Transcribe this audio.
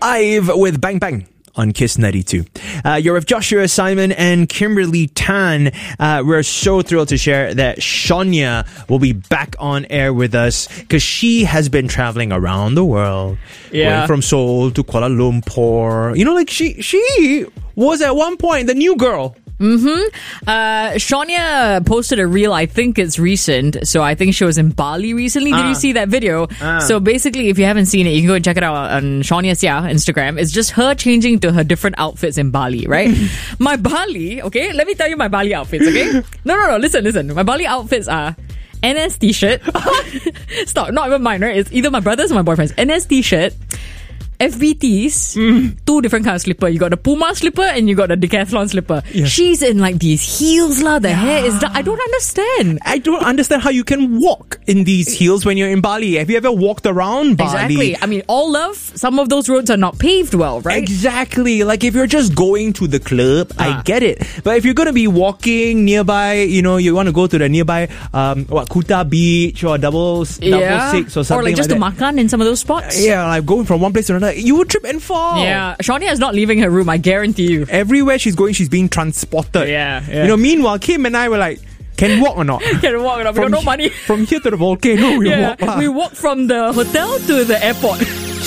Ive with Bang Bang on Kiss 92. You're with Joshua Simon and Kimberly Tan. We're so thrilled to share that Shania will be back on air with us because she has been traveling around the world. Going from Seoul to Kuala Lumpur. You know, like she was at one point the new girl. Shania posted a reel, I think it's recent, so I think she was in Bali recently. Did you see that video? So basically, if you haven't seen it, you can go and check it out on Shania's Instagram. It's just her changing to her different outfits in Bali, right? My Bali, okay? Let me tell you my Bali outfits, okay? No, listen. My Bali outfits are NS t-shirt. Stop, not even mine, right? It's either my brother's or my boyfriend's. NS t-shirt. FBTs, two different kinds of slipper. You got the Puma slipper and you got the Decathlon slipper. Yeah. She's in like these heels lah. The hair is I don't understand. I don't understand how you can walk in these heels when you're in Bali. Have you ever walked around Bali? Exactly. I mean, all love, some of those roads are not paved well, right? Exactly. Like if you're just going to the club, I get it. But if you're going to be walking nearby, you know, you want to go to the nearby, Kuta Beach or double six or something or like just to makan in some of those spots. Yeah, like going from one place to another. You would trip and fall. Yeah. Shania is not leaving her room, I guarantee you. Everywhere she's going, she's being transported. Yeah. You know, meanwhile, Kim and I were like, can walk or not? Can walk or not? We got no money. From here to the volcano, we walk. We walk from the hotel to the airport.